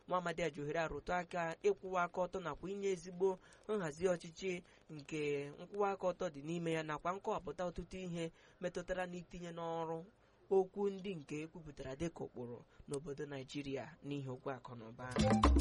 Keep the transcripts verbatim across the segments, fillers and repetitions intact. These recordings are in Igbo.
Nwaamadi Ajuhere arụtụ aka ịkwụwa aka ọtọ nakwa inye ezigbo nhazi ọchịchị nke nkwụwa aka ọtọ dị n'ime ya nakwa nkọwapụta ọtụtụ ihe metụtara n'itinye n'ọrụ okwu ndị nke ekwupụtara dịka ụkpụrụ n'obodo Naijiria n'ihi okwu akụ na ụba.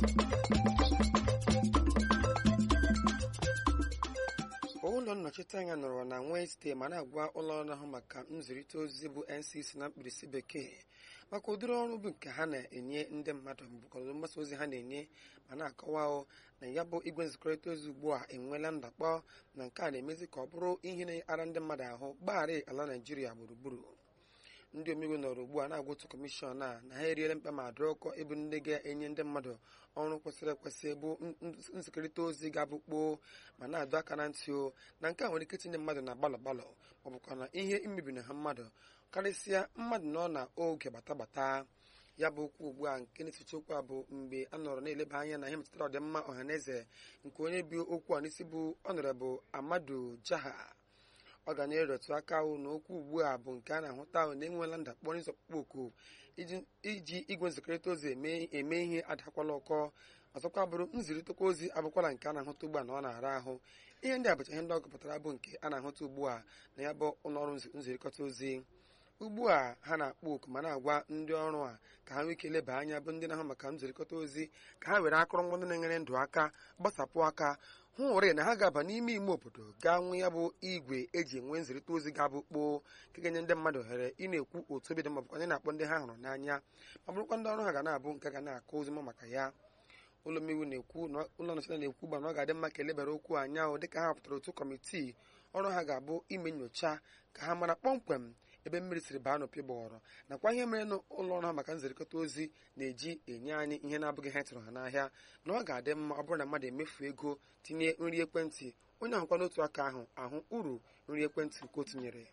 Ụlọ nnọchiteanya nọrọ na Wenesde ma na-agwa ụlọ ọrụ ahụ maka nzirịta ozi bụ N C C na mkpirisi bekee maka ụdịrị ọrụ bụ nke ha na-enye ndị mmadụ mbụkọrọ mgbasa ozi ha na-enye ma na-akọwa na ya bụ igwe nzikọrịta ozi ugbu a enweela ndakpọ na nke a na-emezi ka ọ bụrụ ihe na-ara ndị mmadụ ahụ gbagharị ala Naijiria gburugburu. Ndị omeiwu nọrọ ugbu a na-agwa otu kọmishọn a na ha eriela mkpa ma dụrụ ọkọ ịbụ ndị ga-enye ndị mmadụ ọrụ kwesịrị ekwesị bụ nzikọrịta ozi ga-abụ kpoo ma na-adọ aka na ntị o na nke a nwere ike itinye mmadụ na gbalọ gbalọ ma ọ bụkwa na ihe imebi na ha mmadụ karịsịa mmadụ nọ na oge gbatagbata. Ya bụ okwu ugbu a nke na-esochi okwu a bụ mgbe a nọrọ na-eleba anya na ihe metụtara ọdịmma ọhaneze nke onye bi okwu a n'isi bụ Honorable Amadu Jaha. Ọ ga na-erụtụ aka ahụ na okwu ugbu a bụ nke a na-ahụta ahụ na enweela ndakpọ n'ịzọkpụkpọ oku iji igwe nzikọrịta ozi eme ihe adakwala ọkọ. Ọzọkwa bụrụ nzirịtakwa ozi abụkwala nke a na-ahụta ugbu a na ọ na-ara ahụ. Ihe ndị a bụcha ihe ndị ọ gụpụtara bụ nke a na-ahụta ugbu a na ya bụ ụlọọrụ nzirịkọta ozi. Ugbu a ha na-akpọ oku ma na-agwa ndị ọrụ a ka ha nwee ike leba anya bụ ndị na-ahụ maka nzirịkọta ozi ka ha were akụrụngwa ndị na-enyere ndụ aka gbasapụ aka hụ were na ha ga-aba n'ime ime obodo gaa nwee ya bụ igwe eji enwe nzirịta ozi ga-abụ kpoo nke ga-enye ndị mmadụ ohere ị na-ekwu otu obi dị ma bụkwa ndị na-akpọ ndị ha hụrụ n'anya ma bụrụkwa ndị ọrụ ha ga na-abụ nke ga na-akọ ozi maka ya. Ụlọ omeiwu na-ekwu na ụlọ nnọchite na-ekwu gba na ọ ga-adị mma ka elebara okwu anya ahụ dịka ha họpụtara otu kọmitii ọrụ ha ga-abụ ime nyocha ka ha mara kpọmkwem ebe mmiri siri baa n'opi gbọrọ nakwa ihe mere na ụlọ ọrụ ha maka nzirịkọta ozi na-eji enye anyị ihe na-abụghị ha tụrụ ha n'ahịa na ọ ga-adị mma ọ bụrụ na mmadụ emefu ego tinye nri ekwentị onye ahụkwa n'otu aka ahụ ahụ uru nri ekwentị nke o tinyere.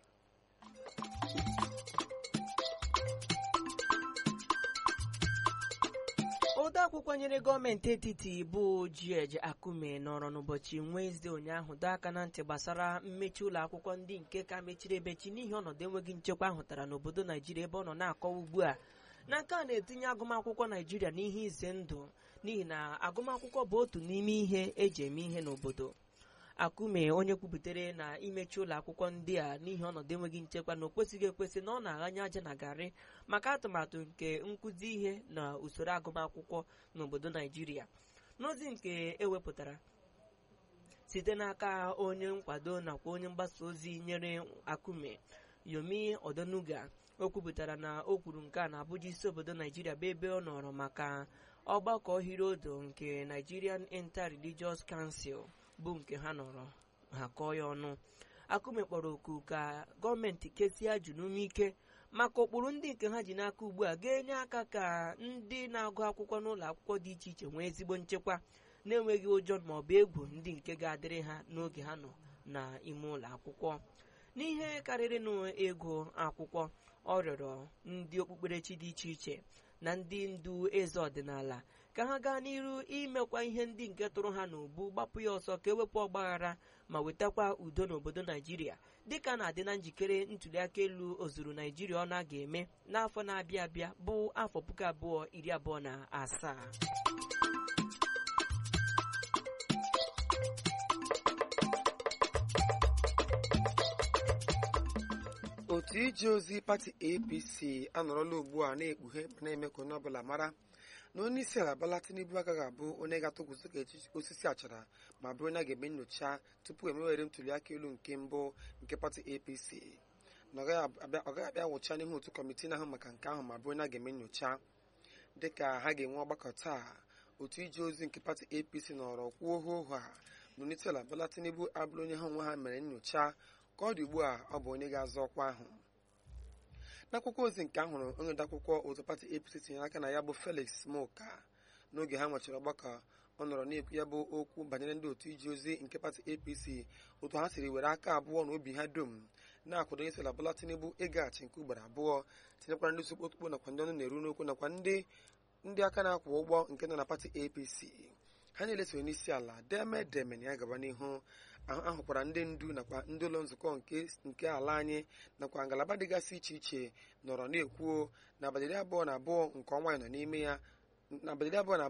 Ode akwụkwọ nyere gọọmenti etiti bụ George Akume nọrọ n'ụbọchị Wenesde ụnyaahụ dọọ aka na ntị gbasara mmechi ụlọ akwụkwọ ndị nke ka mechiri emechi n'ihi ọnọdụ enweghị nchekwa ahụtara n'obodo Naijiria ebe ọ nọ na-akọwa ugbu a na nke a na-etinye agụmakwụkwọ Naijiria n'ihe ize ndụ n'ihi na agụmakwụkwọ bụ otu n'ime ihe eji eme ihe n'obodo. Akume onye kwubutere na imechi ụlọ akwụkwọ ndị a n'ihi ọnọdụ enweghị nchekwa na o kwesịghị ekwesị na ọ na-aghanye aja na garị maka atụmatụ nke nkụzi ihe na usoro agụmakwụkwọ n'obodo Naijiria. N'ozi nke ewepụtara site n'aka onye nkwado nakwa onye mgbasa ozi nyere Akume, Yomi Odonuga, o kwupụtara na o kwuru nke a na Abuja, isi obodo Naijiria bụ ebe ọ nọrọ maka ọgbakọ hirodo nke Nigerian Inter-Religious Council bụ nke ha nọrọ ha kọọ ya ọnụ. Akume kpọrọ oku ka gọọmenti kesie ajụ n'ume ike maka ụkpụrụ ndị nke ha ji n'aka ugbu a ga-enye aka ka ndị na-agụ akwụkwọ n'ụlọ akwụkwọ dị iche iche nwee ezigbo nchekwa na-enweghị ụjọ ma ọ bụ egwu ndị nke ga-adịrị ha n'oge ha nọ n'ime ụlọ akwụkwọ. N'ihe karịrị n'ịgụ akwụkwọ, ọ rịọrọ ndị okpukperechi dị iche iche na ndị ndu eze ọdịnala ka ha gaa n'iru imekwa ihe ndị nke tụrụ ha n'ubu, gbapụ ya ọsọ ka ewepụ ọgbaghara ma wetakwa udo n'obodo Naijiria dịka na-adị na njikere ntuliaka elu ozuru Naijiria ọ na ga-eme n'afọ na-abịa abịa bụ afọ puku abụọ iri abụọ na asaa. Otu ije ozi pati A P C anọrọla ugbu a na-ekpughe ma na-eme ka onye ọbụla mara na onye isi ala Bola Tinubu agaghị abụ onye ga-atụkwasị ka osisi achara ma bụrụ na ga-eme nyocha tupu emewere ntuliaka elu nke mbụ nke pati A P C. Na ọ gaghị abịa wụcha n'ihu otu kọmitii na-ahụ maka nke ahụ ma bụrụ na ga-eme nyocha dịka ha ga-enwe ọgbakọ taa. Otu ije ozi nke pati A P C nọrọ kwuo ohu a na onye isi ala Bola Tinubu abụrụ onye ha onwe ha mere nyocha ka ọ dị ugbu a ọ bụ onye ga-azọ ọkwa ahụ. N'akwụkwọ ozi nke ahụrụ onye odeakwụkwọ otu pati A P C tinyere aka na ya bụ Felix Moka n'oge ha nwechara ọgbakọ, ọ nọrọ na-ekwu ya bụ okwu banyere ndị otu ije ozi nke pati A P C otu ha siri were aka abụọ na obi ha dum na-akwado onye isi ala Bola Tinubu ịgaghachi nke ugboro abụọ, tinyekwara ndị sokpo okpukpo nakwa ndị ọnụ na-eru n'okwu nakwa ndị ndị aka na-akwụ ụgbọ nke nọ na pati A P C. Ha niile soro n'isi ala deme deme na ya gaba n'ihu. Ahụkwara ndị ndu nakwa ndị ụlọ nzukọ nke ala anyị nakwa ngalaba dịgasị iche iche nọrọ na-ekwuo na abalị abụọ na abụọ nke ọnwa nọ n'ime ya na abalị abụọ na